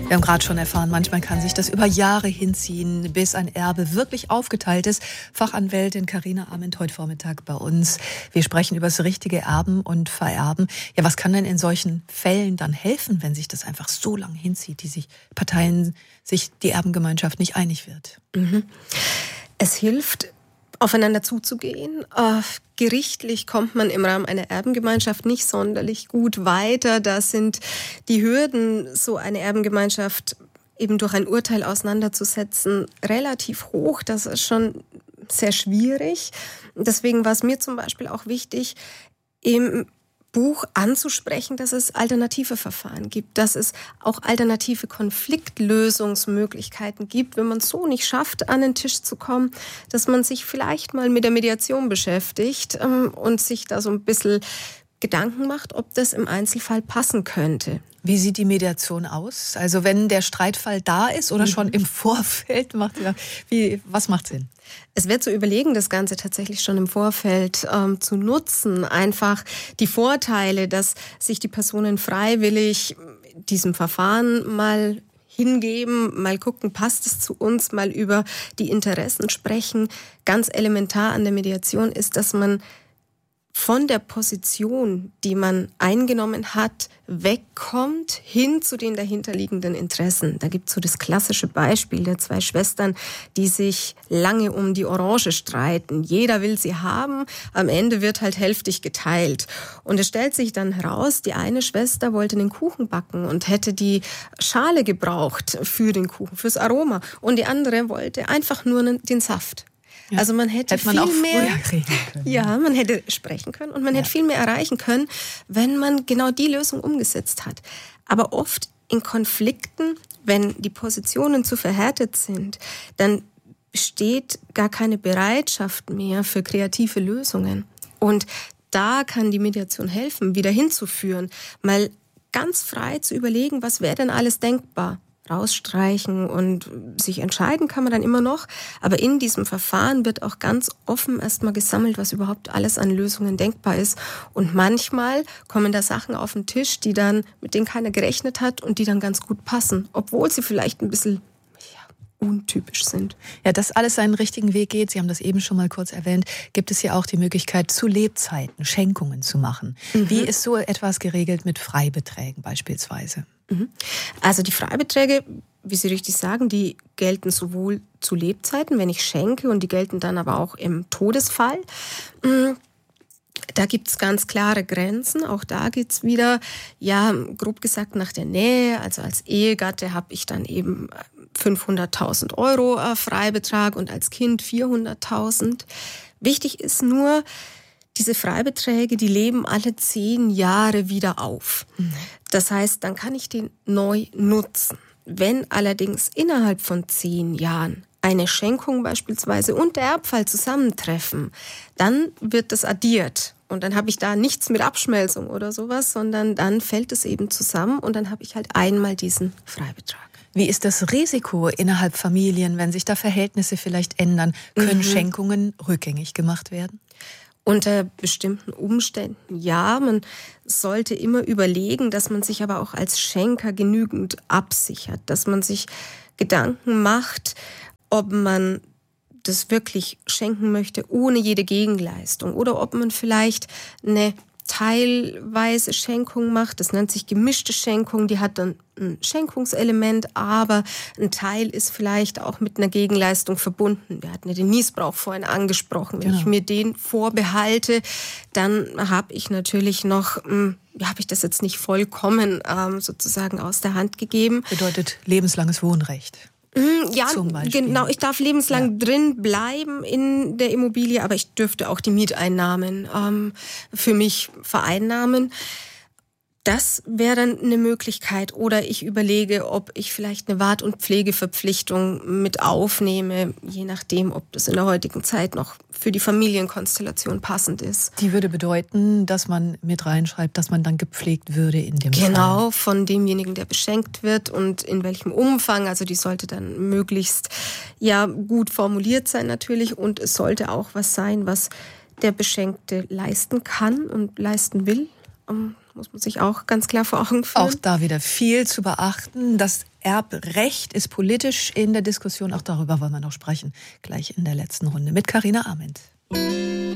Wir haben gerade schon erfahren, manchmal kann sich das über Jahre hinziehen, bis ein Erbe wirklich aufgeteilt ist. Fachanwältin Carina Arment heute Vormittag bei uns. Wir sprechen über das richtige Erben und Vererben. Ja, was kann denn in solchen Fällen dann helfen, wenn sich das einfach so lange hinzieht, die Erbengemeinschaft nicht einig wird? Es hilft, aufeinander zuzugehen. Gerichtlich kommt man im Rahmen einer Erbengemeinschaft nicht sonderlich gut weiter. Da sind die Hürden, so eine Erbengemeinschaft eben durch ein Urteil auseinanderzusetzen, relativ hoch. Das ist schon sehr schwierig. Deswegen war es mir zum Beispiel auch wichtig, im Buch anzusprechen, dass es alternative Verfahren gibt, dass es auch alternative Konfliktlösungsmöglichkeiten gibt, wenn man es so nicht schafft, an den Tisch zu kommen, dass man sich vielleicht mal mit der Mediation beschäftigt und sich da so ein bisschen Gedanken macht, ob das im Einzelfall passen könnte. Wie sieht die Mediation aus? Also wenn der Streitfall da ist oder schon im Vorfeld, was macht Sinn? Es wäre zu überlegen, das Ganze tatsächlich schon im Vorfeld zu nutzen. Einfach die Vorteile, dass sich die Personen freiwillig diesem Verfahren mal hingeben, mal gucken, passt es zu uns, mal über die Interessen sprechen. Ganz elementar an der Mediation ist, dass man von der Position, die man eingenommen hat, wegkommt hin zu den dahinterliegenden Interessen. Da gibt es so das klassische Beispiel der zwei Schwestern, die sich lange um die Orange streiten. Jeder will sie haben, am Ende wird halt hälftig geteilt. Und es stellt sich dann heraus, die eine Schwester wollte den Kuchen backen und hätte die Schale gebraucht für den Kuchen, fürs Aroma. Und die andere wollte einfach nur den Saft. Ja. Also man hätte man viel auch mehr kriegen können. Ja, man hätte sprechen können und man hätte viel mehr erreichen können, wenn man genau die Lösung umgesetzt hat. Aber oft in Konflikten, wenn die Positionen zu verhärtet sind, dann besteht gar keine Bereitschaft mehr für kreative Lösungen. Und da kann die Mediation helfen, wieder hinzuführen, mal ganz frei zu überlegen, was wäre denn alles denkbar. Rausstreichen und sich entscheiden kann man dann immer noch. Aber in diesem Verfahren wird auch ganz offen erstmal gesammelt, was überhaupt alles an Lösungen denkbar ist. Und manchmal kommen da Sachen auf den Tisch, mit denen keiner gerechnet hat und die dann ganz gut passen, obwohl sie vielleicht ein bisschen untypisch sind. Ja, dass alles seinen richtigen Weg geht, Sie haben das eben schon mal kurz erwähnt, gibt es ja auch die Möglichkeit, zu Lebzeiten Schenkungen zu machen. Wie ist so etwas geregelt mit Freibeträgen beispielsweise? Also die Freibeträge, wie Sie richtig sagen, die gelten sowohl zu Lebzeiten, wenn ich schenke, und die gelten dann aber auch im Todesfall. Da gibt es ganz klare Grenzen. Auch da geht es wieder, grob gesagt nach der Nähe. Also als Ehegatte habe ich dann eben 500.000 Euro Freibetrag und als Kind 400.000. Wichtig ist nur, diese Freibeträge, die leben alle 10 Jahre wieder auf. Das heißt, dann kann ich den neu nutzen. Wenn allerdings innerhalb von 10 Jahren eine Schenkung beispielsweise und der Erbfall zusammentreffen, dann wird das addiert. Und dann habe ich da nichts mit Abschmelzung oder sowas, sondern dann fällt es eben zusammen und dann habe ich halt einmal diesen Freibetrag. Wie ist das Risiko innerhalb Familien, wenn sich da Verhältnisse vielleicht ändern? Können Schenkungen rückgängig gemacht werden? Unter bestimmten Umständen ja. Man sollte immer überlegen, dass man sich aber auch als Schenker genügend absichert, dass man sich Gedanken macht, ob man das wirklich schenken möchte ohne jede Gegenleistung oder ob man vielleicht eine teilweise Schenkung macht. Das nennt sich gemischte Schenkung. Die hat dann ein Schenkungselement, aber ein Teil ist vielleicht auch mit einer Gegenleistung verbunden. Wir hatten ja den Nießbrauch vorhin angesprochen. Wenn ich mir den vorbehalte, dann habe ich natürlich noch, habe ich das jetzt nicht vollkommen sozusagen aus der Hand gegeben. Bedeutet lebenslanges Wohnrecht. Ja, genau. Ich darf lebenslang drin bleiben in der Immobilie, aber ich dürfte auch die Mieteinnahmen für mich vereinnahmen. Das wäre dann eine Möglichkeit. Oder ich überlege, ob ich vielleicht eine Wart- und Pflegeverpflichtung mit aufnehme, je nachdem, ob das in der heutigen Zeit noch für die Familienkonstellation passend ist. Die würde bedeuten, dass man mit reinschreibt, dass man dann gepflegt würde in dem Fall. Genau, von demjenigen, der beschenkt wird und in welchem Umfang. Also die sollte dann möglichst gut formuliert sein natürlich und es sollte auch was sein, was der Beschenkte leisten kann und leisten will. muss man sich auch ganz klar vor Augen führen. Auch da wieder viel zu beachten. Das Erbrecht ist politisch in der Diskussion. Auch darüber wollen wir noch sprechen. Gleich in der letzten Runde mit Carina Arment.